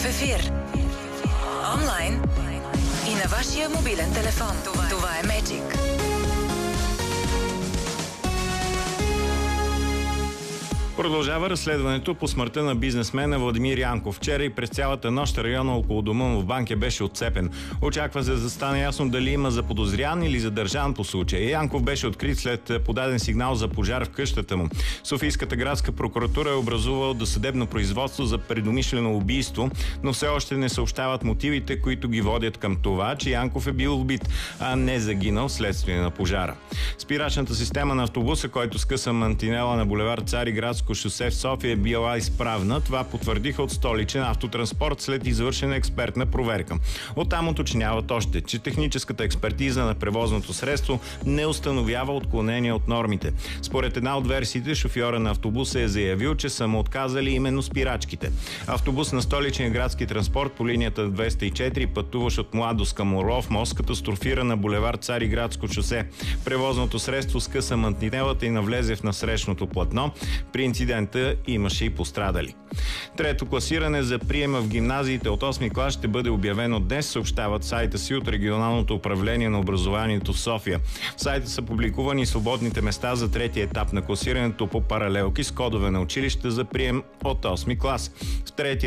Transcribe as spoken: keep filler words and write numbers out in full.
В ефир. Онлайн и на вашия мобилен телефон. Това, Това е Magic. Продължава разследването по смъртта на бизнесмена Владимир Янков. Вчера и през цялата нощ района около дома му в Банкя беше отцепен. Очаква се да стане ясно дали има заподозрян или задържан по случая. Янков беше открит след подаден сигнал за пожар в къщата му. Софийската градска прокуратура е образувала досъдебно производство за предумишлено убийство, но все още не съобщават мотивите, които ги водят към това, че Янков е бил убит, а не загинал вследствие на пожара. Спирачната система на автобуса, който скъса мантинела на булевард Цариградско шосе в София, е била изправна. Това потвърдиха от Столичен автотранспорт след извършена експертна проверка. Оттам уточняват още, че техническата експертиза на превозното средство не установява отклонения от нормите. Според една от версиите, шофьора на автобуса е заявил, че са му отказали именно спирачките. Автобус на Столичен градски транспорт по линията двеста и четири, пътуващ от Младост към Орлов мост, катастрофира на булевард Цариградско шосе. Превозното средство скъса мантинелата и навлезе в насрещното платно. При инцидента имаше и пострадали. Трето класиране за приема в гимназиите от осми клас ще бъде обявено днес, съобщават сайта си от Регионалното управление на образованието в София. В сайта са публикувани свободните места за третия етап на класирането по паралелки с кодове на училище за прием от осми клас. В третия